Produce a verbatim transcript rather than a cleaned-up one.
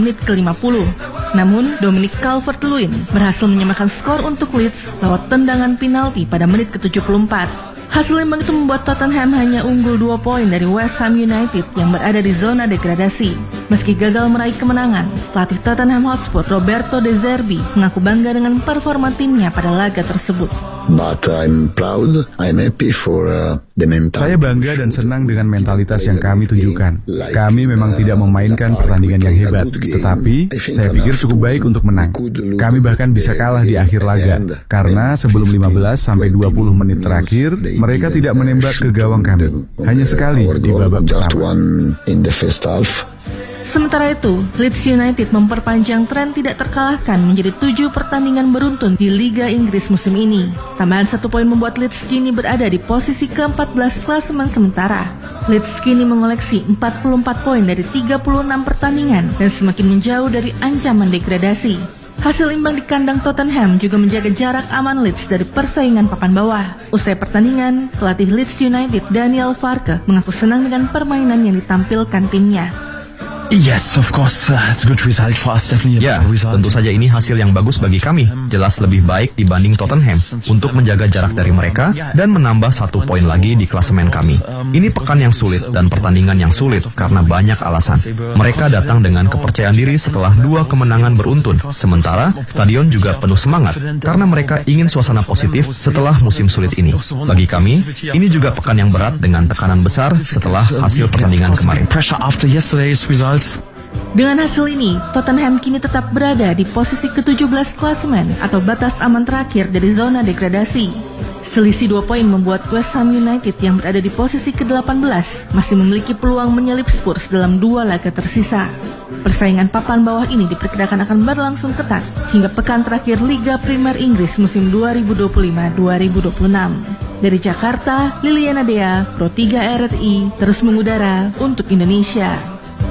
menit ke lima puluh. Namun, Dominic Calvert-Lewin berhasil menyamakan skor untuk Leeds lewat tendangan penalti pada menit ke tujuh puluh empat. Hasil imbang itu membuat Tottenham hanya unggul dua poin dari West Ham United yang berada di zona degradasi. Meski gagal meraih kemenangan, pelatih Tottenham Hotspur Roberto De Zerbi mengaku bangga dengan performa timnya pada laga tersebut. But I'm proud, I'm happy for uh, the mentality. Saya bangga dan senang dengan mentalitas yang kami tunjukkan. Kami memang tidak memainkan pertandingan yang hebat, tetapi saya pikir cukup baik untuk menang. Kami bahkan bisa kalah di akhir laga, karena sebelum lima belas sampai dua puluh menit terakhir, mereka tidak menembak ke gawang kami. Hanya sekali di babak pertama. Sementara itu, Leeds United memperpanjang tren tidak terkalahkan menjadi tujuh pertandingan beruntun di Liga Inggris musim ini. Tambahan satu poin membuat Leeds kini berada di posisi ke empat belas klasemen sementara. Leeds kini mengoleksi empat puluh empat poin dari tiga puluh enam pertandingan dan semakin menjauh dari ancaman degradasi. Hasil imbang di kandang Tottenham juga menjaga jarak aman Leeds dari persaingan papan bawah. Usai pertandingan, pelatih Leeds United Daniel Farke mengaku senang dengan permainan yang ditampilkan timnya. Yes, of course, uh, it's a good result for us, definitely. Ya, tentu saja ini hasil yang bagus bagi kami. Jelas lebih baik dibanding Tottenham untuk menjaga jarak dari mereka dan menambah satu poin lagi di klasemen kami. Ini pekan yang sulit dan pertandingan yang sulit karena banyak alasan. Mereka datang dengan kepercayaan diri setelah dua kemenangan beruntun. Sementara stadion juga penuh semangat karena mereka ingin suasana positif setelah musim sulit ini. Bagi kami, ini juga pekan yang berat dengan tekanan besar setelah hasil pertandingan kemarin. Dengan hasil ini, Tottenham kini tetap berada di posisi ke tujuh belas klasemen atau batas aman terakhir dari zona degradasi. Selisih dua poin membuat West Ham United yang berada di posisi ke delapan belas masih memiliki peluang menyalip Spurs dalam dua laga tersisa. Persaingan papan bawah ini diperkirakan akan berlangsung ketat hingga pekan terakhir Liga Primer Inggris musim dua ribu dua puluh lima dua ribu dua puluh enam. Dari Jakarta, Liliana Dea, Pro tiga R R I, terus mengudara untuk Indonesia.